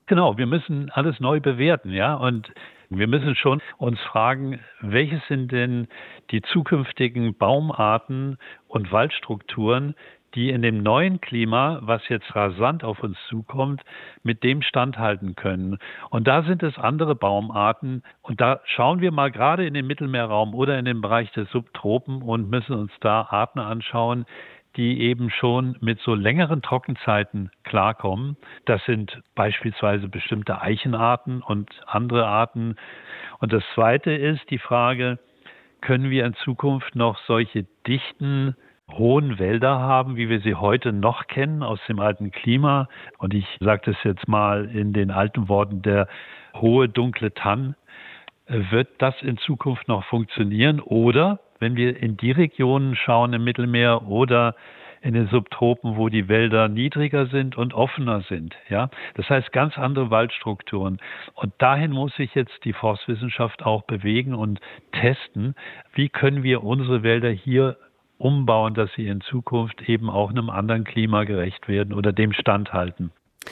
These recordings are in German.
Genau, wir müssen alles neu bewerten, ja. Und wir müssen schon uns fragen, welches sind denn die zukünftigen Baumarten und Waldstrukturen, die in dem neuen Klima, was jetzt rasant auf uns zukommt, mit dem standhalten können. Und da sind es andere Baumarten. Und da schauen wir mal gerade in den Mittelmeerraum oder in den Bereich der Subtropen und müssen uns da Arten anschauen, die eben schon mit so längeren Trockenzeiten klarkommen. Das sind beispielsweise bestimmte Eichenarten und andere Arten. Und das Zweite ist die Frage, können wir in Zukunft noch solche dichten, hohen Wälder haben, wie wir sie heute noch kennen aus dem alten Klima? Und ich sage das jetzt mal in den alten Worten, der hohe, dunkle Tann. Wird das in Zukunft noch funktionieren? Oder wenn wir in die Regionen schauen im Mittelmeer oder in den Subtropen, wo die Wälder niedriger sind und offener sind, ja, das heißt ganz andere Waldstrukturen. Und dahin muss sich jetzt die Forstwissenschaft auch bewegen und testen, wie können wir unsere Wälder hier umbauen, dass sie in Zukunft eben auch einem anderen Klima gerecht werden oder dem standhalten.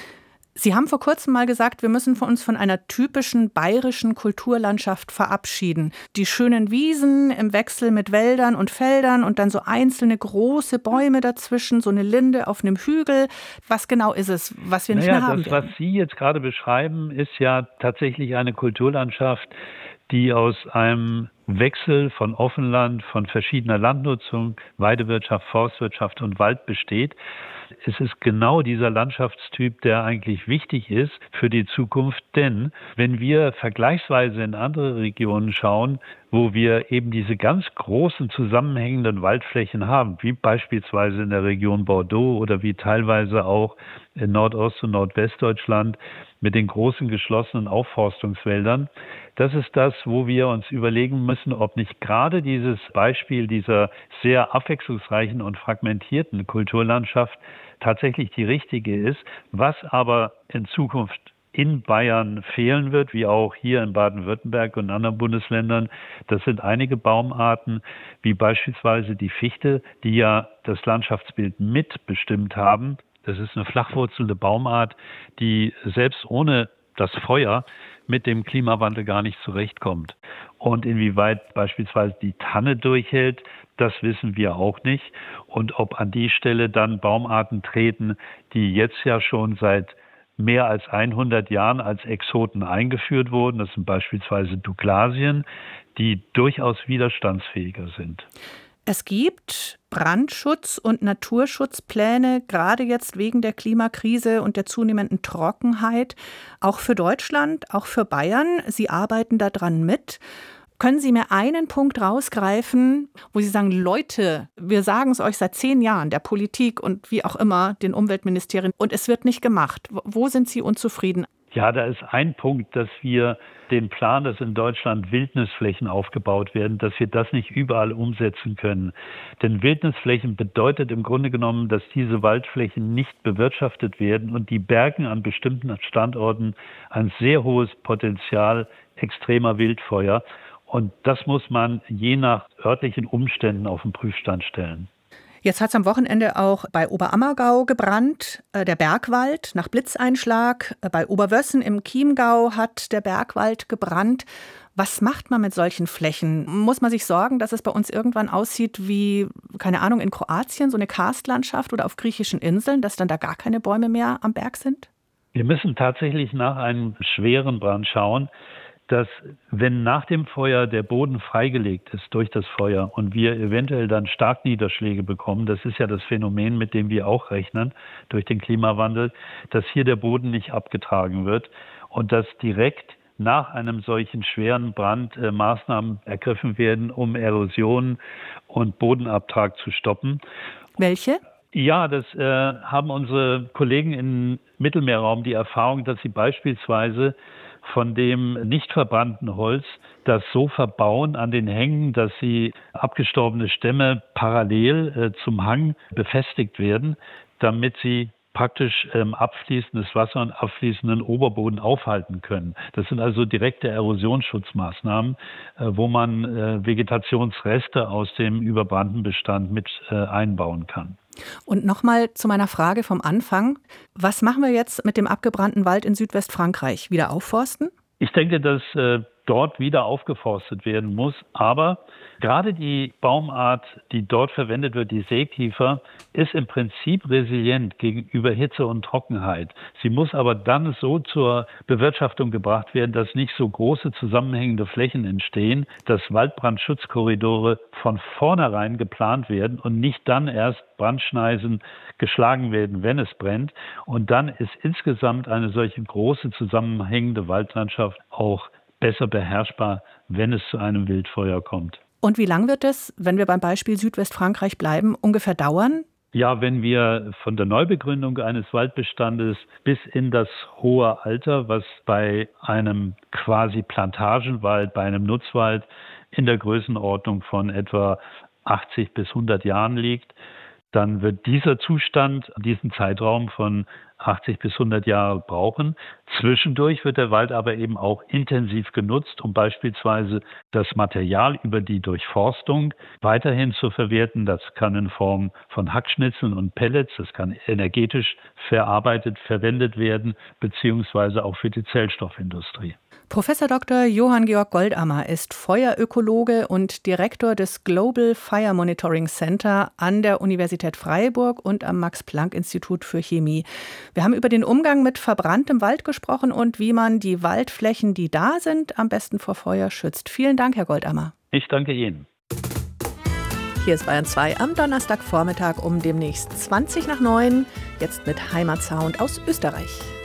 Sie haben vor kurzem mal gesagt, wir müssen uns von einer typischen bayerischen Kulturlandschaft verabschieden. Die schönen Wiesen im Wechsel mit Wäldern und Feldern und dann so einzelne große Bäume dazwischen, so eine Linde auf einem Hügel. Was genau ist es, was wir nicht mehr haben das, werden? was Sie jetzt gerade beschreiben, ist ja tatsächlich eine Kulturlandschaft, die aus einem Wechsel von Offenland, von verschiedener Landnutzung, Weidewirtschaft, Forstwirtschaft und Wald besteht. Es ist genau dieser Landschaftstyp, der eigentlich wichtig ist für die Zukunft, denn wenn wir vergleichsweise in andere Regionen schauen, wo wir eben diese ganz großen zusammenhängenden Waldflächen haben, wie beispielsweise in der Region Bordeaux oder wie teilweise auch in Nordost- und Nordwestdeutschland mit den großen geschlossenen Aufforstungswäldern, das ist das, wo wir uns überlegen müssen, ob nicht gerade dieses Beispiel dieser sehr abwechslungsreichen und fragmentierten Kulturlandschaft tatsächlich die richtige ist, was aber in Zukunft in Bayern fehlen wird, wie auch hier in Baden-Württemberg und anderen Bundesländern. Das sind einige Baumarten, wie beispielsweise die Fichte, die ja das Landschaftsbild mitbestimmt haben. Das ist eine flachwurzelnde Baumart, die selbst ohne das Feuer mit dem Klimawandel gar nicht zurechtkommt. Und inwieweit beispielsweise die Tanne durchhält, das wissen wir auch nicht. Und ob an die Stelle dann Baumarten treten, die jetzt ja schon seit mehr als 100 Jahren als Exoten eingeführt wurden, das sind beispielsweise Douglasien, die durchaus widerstandsfähiger sind. Es gibt Brandschutz- und Naturschutzpläne, gerade jetzt wegen der Klimakrise und der zunehmenden Trockenheit, auch für Deutschland, auch für Bayern. Sie arbeiten daran mit. Können Sie mir einen Punkt rausgreifen, wo Sie sagen, Leute, wir sagen es euch seit 10 Jahren, der Politik und wie auch immer, den Umweltministerien, und es wird nicht gemacht. Wo sind Sie unzufrieden? Ja, da ist ein Punkt, dass wir den Plan, dass in Deutschland Wildnisflächen aufgebaut werden, dass wir das nicht überall umsetzen können. Denn Wildnisflächen bedeutet im Grunde genommen, dass diese Waldflächen nicht bewirtschaftet werden und die bergen an bestimmten Standorten ein sehr hohes Potenzial extremer Wildfeuer. Und das muss man je nach örtlichen Umständen auf den Prüfstand stellen. Jetzt hat es am Wochenende auch bei Oberammergau gebrannt, der Bergwald nach Blitzeinschlag. Bei Oberwössen im Chiemgau hat der Bergwald gebrannt. Was macht man mit solchen Flächen? Muss man sich sorgen, dass es bei uns irgendwann aussieht wie, keine Ahnung, in Kroatien, so eine Karstlandschaft oder auf griechischen Inseln, dass dann da gar keine Bäume mehr am Berg sind? Wir müssen tatsächlich nach einem schweren Brand schauen, dass wenn nach dem Feuer der Boden freigelegt ist durch das Feuer und wir eventuell dann Starkniederschläge bekommen, das ist ja das Phänomen, mit dem wir auch rechnen durch den Klimawandel, dass hier der Boden nicht abgetragen wird und dass direkt nach einem solchen schweren Brand Maßnahmen ergriffen werden, um Erosion und Bodenabtrag zu stoppen. Welche? Ja, das haben unsere Kollegen im Mittelmeerraum die Erfahrung, dass sie beispielsweise von dem nicht verbrannten Holz das so verbauen an den Hängen, dass sie abgestorbene Stämme parallel zum Hang befestigt werden, damit sie praktisch abfließendes Wasser und abfließenden Oberboden aufhalten können. Das sind also direkte Erosionsschutzmaßnahmen, wo man Vegetationsreste aus dem überbrannten Bestand mit einbauen kann. Und nochmal zu meiner Frage vom Anfang. Was machen wir jetzt mit dem abgebrannten Wald in Südwestfrankreich? Wieder aufforsten? Ich denke, dass dort wieder aufgeforstet werden muss. Aber gerade die Baumart, die dort verwendet wird, die Seekiefer, ist im Prinzip resilient gegenüber Hitze und Trockenheit. Sie muss aber dann so zur Bewirtschaftung gebracht werden, dass nicht so große zusammenhängende Flächen entstehen, dass Waldbrandschutzkorridore von vornherein geplant werden und nicht dann erst Brandschneisen geschlagen werden, wenn es brennt. Und dann ist insgesamt eine solche große zusammenhängende Waldlandschaft auch besser beherrschbar, wenn es zu einem Wildfeuer kommt. Und wie lang wird es, wenn wir beim Beispiel Südwestfrankreich bleiben, ungefähr dauern? Ja, wenn wir von der Neubegründung eines Waldbestandes bis in das hohe Alter, was bei einem quasi Plantagenwald, bei einem Nutzwald in der Größenordnung von etwa 80 bis 100 Jahren liegt, dann wird dieser Zustand, diesen Zeitraum von 80 bis 100 Jahre brauchen. Zwischendurch wird der Wald aber eben auch intensiv genutzt, um beispielsweise das Material über die Durchforstung weiterhin zu verwerten. Das kann in Form von Hackschnitzeln und Pellets, das kann energetisch verwendet werden, beziehungsweise auch für die Zellstoffindustrie. Professor Dr. Johann Georg Goldammer ist Feuerökologe und Direktor des Global Fire Monitoring Center an der Universität Freiburg und am Max-Planck-Institut für Chemie. Wir haben über den Umgang mit verbranntem Wald gesprochen und wie man die Waldflächen, die da sind, am besten vor Feuer schützt. Vielen Dank, Herr Goldammer. Ich danke Ihnen. Hier ist Bayern 2 am Donnerstagvormittag um demnächst 20 nach 9. Jetzt mit Heimatsound aus Österreich.